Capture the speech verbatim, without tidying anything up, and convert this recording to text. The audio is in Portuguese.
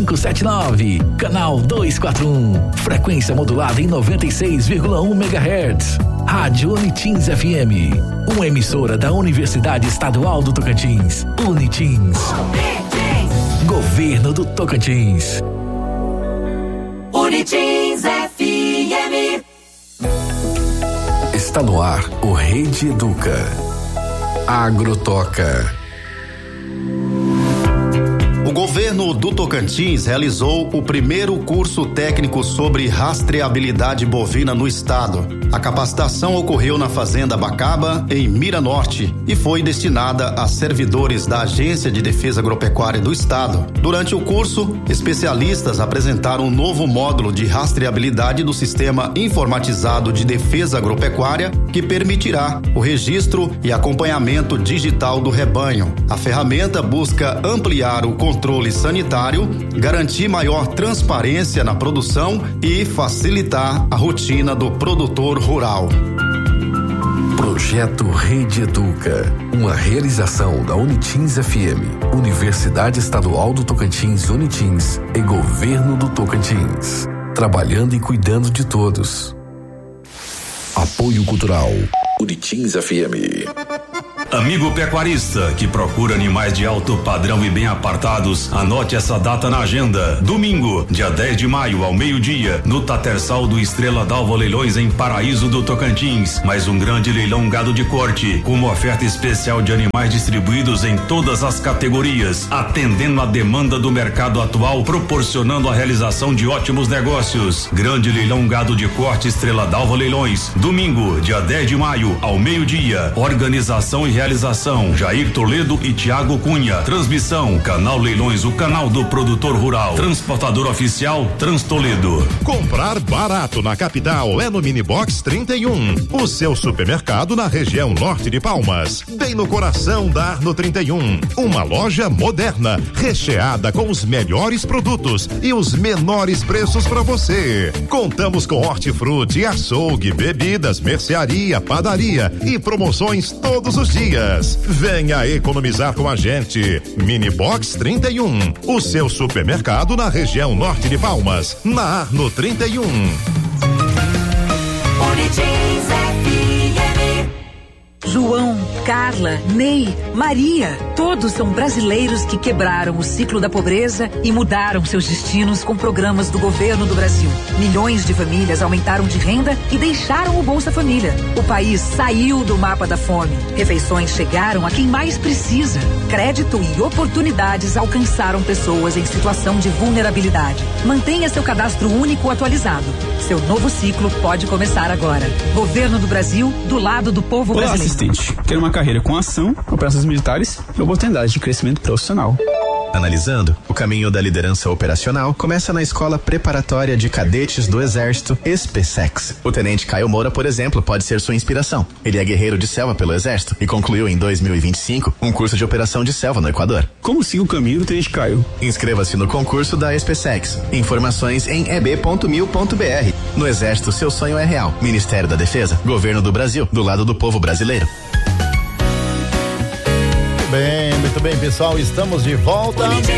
cinco sete nove, canal duzentos e quarenta e um, frequência modulada em noventa e seis vírgula um megahertz. Rádio Unitins F M, uma emissora da Universidade Estadual do Tocantins. Unitins. Governo do Tocantins. Unitins F M. Está no ar o Rede Educa. Agrotoca. O governo do Tocantins realizou o primeiro curso técnico sobre rastreabilidade bovina no estado. A capacitação ocorreu na Fazenda Bacaba, em Mira Norte, e foi destinada a servidores da Agência de Defesa Agropecuária do estado. Durante o curso, especialistas apresentaram um novo módulo de rastreabilidade do Sistema Informatizado de Defesa Agropecuária, que permitirá o registro e acompanhamento digital do rebanho. A ferramenta busca ampliar o controle sanitário, garantir maior transparência na produção e facilitar a rotina do produtor rural. Projeto Rede Educa, uma realização da Unitins F M, Universidade Estadual do Tocantins Unitins e Governo do Tocantins, trabalhando e cuidando de todos. Apoio Cultural, Unitins F M. Amigo pecuarista que procura animais de alto padrão e bem apartados, anote essa data na agenda. Domingo, dia dez de maio, ao meio-dia, no Tatersal do Estrela d'Alva Leilões, em Paraíso do Tocantins. Mais um grande leilão gado de corte, com uma oferta especial de animais distribuídos em todas as categorias, atendendo a demanda do mercado atual, proporcionando a realização de ótimos negócios. Grande leilão gado de corte Estrela d'Alva Leilões. Domingo, dia dez de maio, ao meio-dia. Organização e realização Jair Toledo e Tiago Cunha. Transmissão Canal Leilões, o canal do produtor rural. Transportador oficial Transtoledo. Comprar barato na capital é no Minibox trinta e um, o seu supermercado na região norte de Palmas, bem no coração da Arno trinta e um. Uma loja moderna, recheada com os melhores produtos e os menores preços para você. Contamos com hortifruti, açougue, bebidas, mercearia, padaria e promoções todos os dias. Venha economizar com a gente. Minibox trinta e um, o seu supermercado na região norte de Palmas, na Arno trinta e um. Unitins F M. João, Carla, Ney, Maria, todos são brasileiros que quebraram o ciclo da pobreza e mudaram seus destinos com programas do governo do Brasil. Milhões de famílias aumentaram de renda e deixaram o Bolsa Família. O país saiu do mapa da fome. Refeições chegaram a quem mais precisa. Crédito e oportunidades alcançaram pessoas em situação de vulnerabilidade. Mantenha seu cadastro único atualizado. Seu novo ciclo pode começar agora. Governo do Brasil, do lado do povo Olá, brasileiro. Assistente. Quero uma carreira com ação, operações militares e oportunidades de crescimento profissional. Analisando, o caminho da liderança operacional começa na Escola Preparatória de Cadetes do Exército, ESPESEX. O Tenente Caio Moura, por exemplo, pode ser sua inspiração. Ele é guerreiro de selva pelo Exército e concluiu em dois mil e vinte e cinco um curso de operação de selva no Equador. Como siga o caminho do Tenente Caio? Inscreva-se no concurso da ESPESEX. Informações em e b ponto mil ponto b r. No Exército, seu sonho é real. Ministério da Defesa, Governo do Brasil, do lado do povo brasileiro. Muito bem, muito bem, pessoal, estamos de volta.